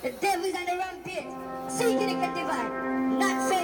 The devil's on the rampage, seeking to get divine, not faith.